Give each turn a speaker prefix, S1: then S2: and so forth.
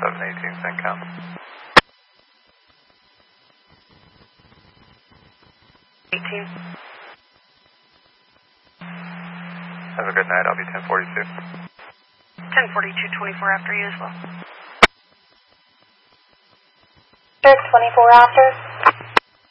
S1: 718, St. Count.
S2: 18.
S1: Have a good night. I'll be 1042.
S2: 1042, 24 after you as well.
S3: 24 after.